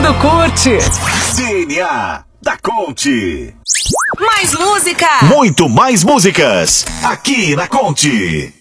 mundo curte. DNA da Conte. Mais música. Muito mais músicas. Aqui na Conte.